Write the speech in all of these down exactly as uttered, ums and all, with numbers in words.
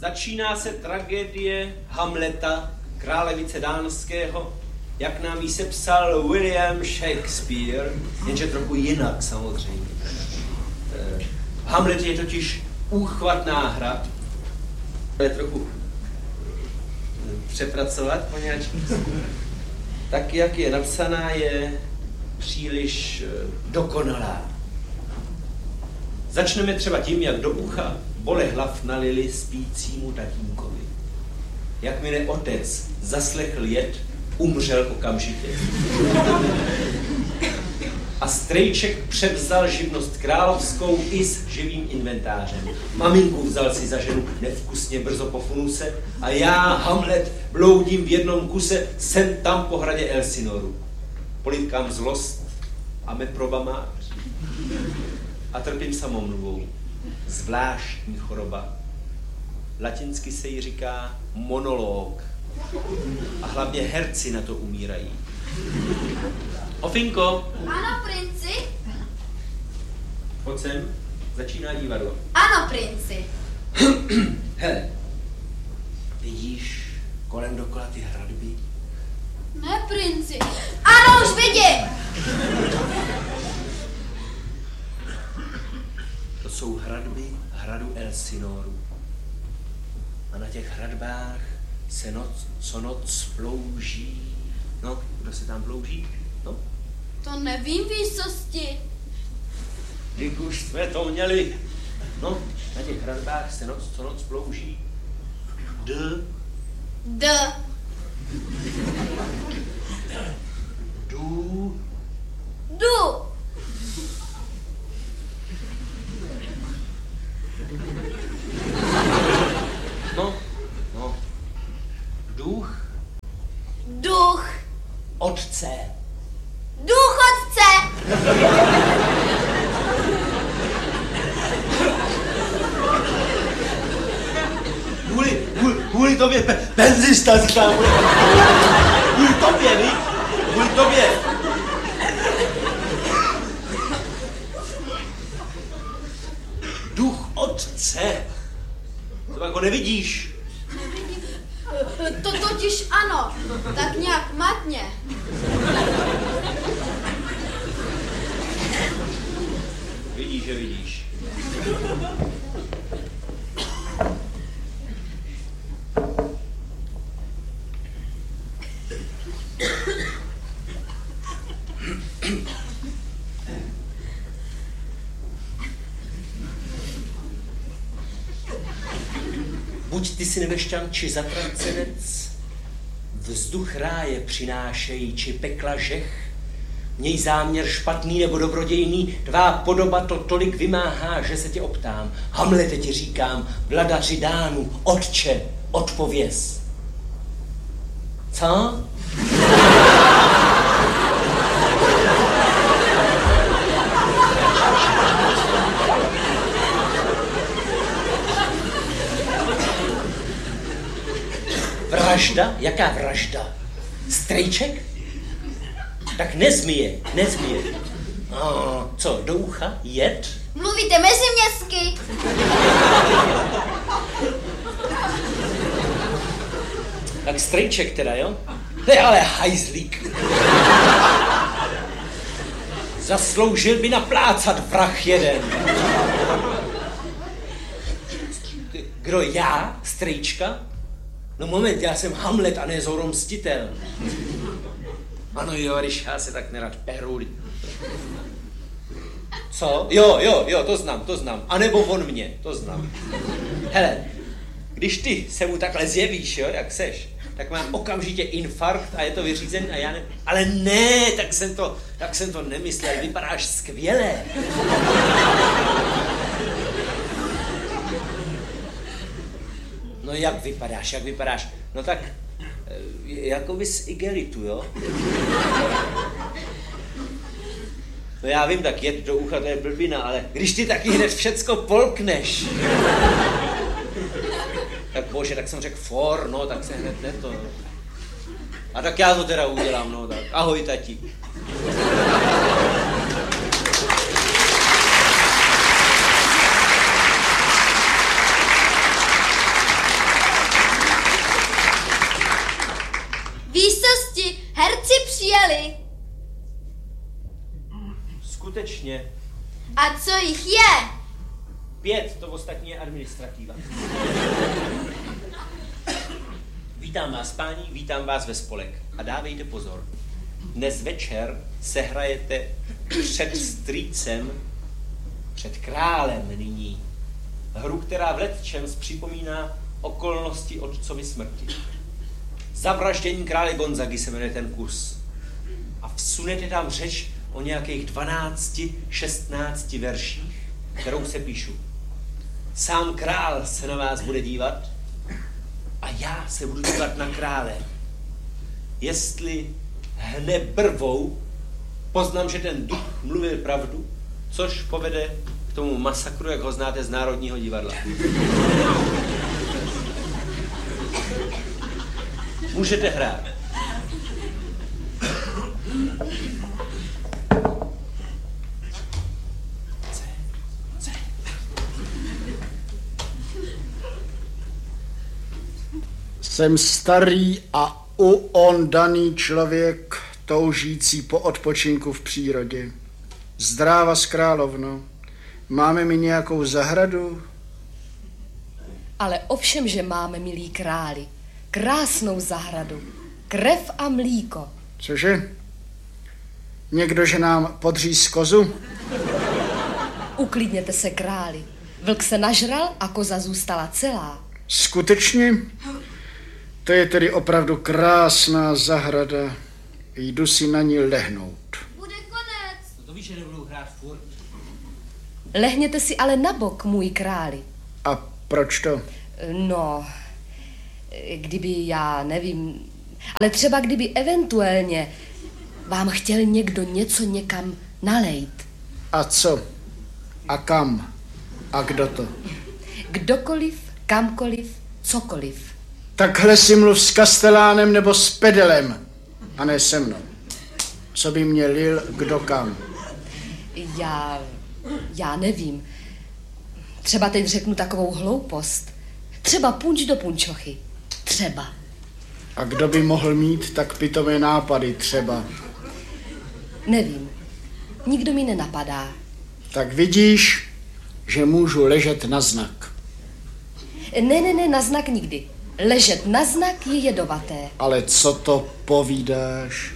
Začíná se tragédie Hamleta, králevice dánského, jak nám ji sepsal William Shakespeare, jenže trochu jinak samozřejmě. Hamlet je totiž úchvatná hra, ale trochu přepracovat poněvadž tak, jak je napsaná, je příliš dokonalá. Začneme třeba tím, jak do ucha bolehlav nalili spícímu tatínkovi. Jakmile otec zaslechl jed, umřel okamžitě. A strejček převzal živnost královskou i s živým inventářem. Maminku vzal si za ženu nevkusně brzo po funuse a já, Hamlet, bloudím v jednom kuse sem tam po hradě Elsinoru. Politkám zlost a me probamář. A trpím samomluvou. Zvláštní choroba. Latinsky se jí říká monolog. A hlavně herci na to umírají. Ofinko. Ano, princi. Pojď sem, začíná divadlo. Ano, princi. Hele, vidíš kolem dokola ty hradby? Ne, princi. Ano, už vidím. To jsou hradby hradu Elsinoru. A na těch hradbách se noc, co noc plouží. No, kdo se tam plouží? No? To nevím, výsosti. Když už jsme to měli. No, na těch hradbách se noc, co noc plouží. D. D. Du. Du. No, no. Duch. Duch. Otce. Duch otce. Kvůli, kvůli, kvůli tobě pe, penzista si tam. Kvůli tobě, víš? Kvůli tobě. Duch otce. To jako nevidíš. Nevidím. To totiž ano. Tak nějak matně. Vidíš, že vidíš. Buď ty si nevešťan, či zatracenec, vzduch ráje přinášejí, či pekla žech, měj záměr špatný nebo dobrodějný, tvá podoba to tolik vymáhá, že se tě optám. Hamlete ti říkám, vladaři Dánů, otče, odpověz. Co? Vražda? Jaká vražda? Strejček? Tak nezmije, nezmije. No, co, do ucha? Jed? Mluvíte meziměstsky. Tak strejček teda, jo? To je ale hajzlík. Zasloužil by naplácat vrah jeden. Kdo, já? Strejčka? No moment, já jsem Hamlet a ne Zoromstitel. Ano jo, když já se tak nerad peru. Co? Jo, jo, jo, to znám, to znám. A nebo on mě, to znám. Hele, když ty se mu takhle zjevíš, jo, jak seš, tak mám okamžitě infarkt a je to vyřízený a já ne... Ale ne, tak jsem to, tak jsem to nemyslel, vypadáš skvěle. No jak vypadáš, jak vypadáš? No tak, jako bys igelitu, jo? No já vím, tak jet do ucha, to je blbina, ale když ty taky hned všecko polkneš. Tak bože, tak jsem řekl for, no, tak se hned ne to. A tak já to teda udělám, no, tak ahoj, tati. skutečně. A co jich je? Pět, to ostatní je administrativa. Vítám vás, páni, vítám vás ve spolek. A dávejte pozor. Dnes večer se hrajete před strýcem, před králem nyní. Hru, která v letčems připomíná okolnosti otcovy smrti. Zavraždění krále Gonzagy se jmenuje ten kurz. A vsunete tam řeč o nějakých dvanácti, šestnácti verších, kterou se píšu. Sám král se na vás bude dívat a já se budu dívat na krále. Jestli hne brvou, poznám, že ten duch mluvil pravdu, což povede k tomu masakru, jak ho znáte z Národního divadla. Můžete hrát. Jsem starý a uondaný člověk, toužící po odpočinku v přírodě. Zdráva z královno, máme mi nějakou zahradu? Ale ovšem, že máme, milí králi, krásnou zahradu, krev a mlíko. Cože? Někdo, že nám podříz kozu? Uklidněte se, králi. Vlk se nažral a koza zůstala celá. Skutečně? To je tedy opravdu krásná zahrada. Jdu si na ní lehnout. Bude konec. No to víš, že nebudou hrát furt. Lehněte si ale na bok, můj králi. A proč to? No, kdyby, já nevím, ale třeba kdyby eventuálně vám chtěl někdo něco někam nalejt. A co? A kam? A kdo to? Kdokoliv, kamkoliv, cokoliv. Takhle si mluv s kastelánem nebo s pedelem, a ne se mnou. Co by mě lil, kdo kam? Já, já nevím. Třeba teď řeknu takovou hloupost. Třeba punč do punčochy. Třeba. A kdo by mohl mít tak pitomé nápady třeba? Nevím. Nikdo mi nenapadá. Tak vidíš, že můžu ležet na znak. Ne, ne, ne, na znak nikdy. Ležet na znak je jedovaté. Ale co to povídáš?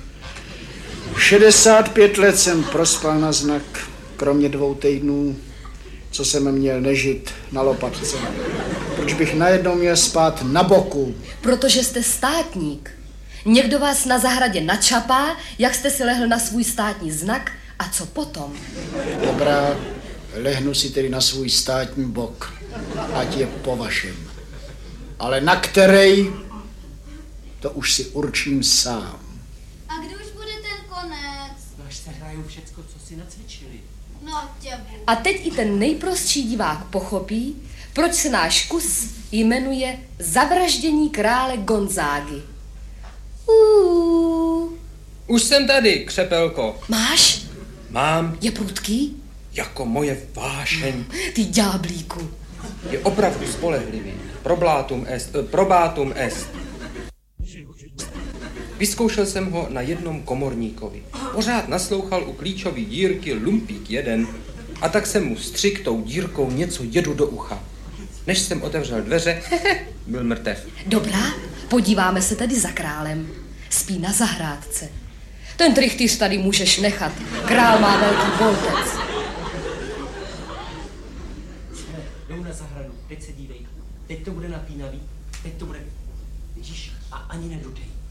šedesát pět let jsem prospal na znak, kromě dvou týdnů, co jsem měl nežit na lopatce. Proč bych najednou měl spát na boku? Protože jste státník. Někdo vás na zahradě načapá, jak jste si lehl na svůj státní znak, a co potom? Dobrá, lehnu si tedy na svůj státní bok, ať je po vašem. Ale na který, to už si určím sám. A kdy už bude ten konec? No až se hrajou všecko, co si nacvičili. No těbu. A teď i ten nejprostší divák pochopí, proč se náš kus jmenuje Zavraždění krále Gonzágy. Uuu. Už jsem tady, křepelko. Máš? Mám Je prudký? jako moje vášeň. Ty ďáblíku. Je opravdu spolehlivý. Probatum est. Eh, probatum est. Vyzkoušel jsem ho na jednom komorníkovi. Pořád naslouchal u klíčové dírky lumpík jeden a tak jsem mu vstřik tou dírkou něco jedu do ucha. Než jsem otevřel dveře, byl mrtev. Dobrá, podíváme se tedy za králem. Spí na zahrádce. Ten trichtýř tady můžeš nechat. Král má velký boltec. Jdou na zahradu, teď se dívej. Teď to bude napínavý, teď to bude... Vidíš, a ani nedutej.